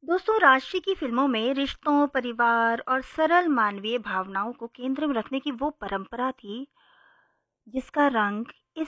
दोस्तों, राशि की फिल्मों में रिश्तों, परिवार और सरल मानवीय भावनाओं को केंद्र में रखने की वो परंपरा थी जिसका रंग इस